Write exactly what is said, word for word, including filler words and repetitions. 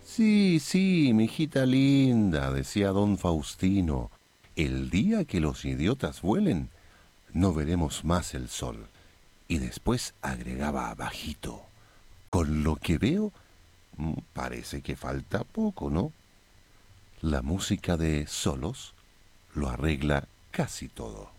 Sí, sí, mi hijita linda, decía don Faustino. El día que los idiotas vuelen, no veremos más el sol. Y después agregaba bajito. Con lo que veo, mm, parece que falta poco, ¿no? La música de solos lo arregla casi todo.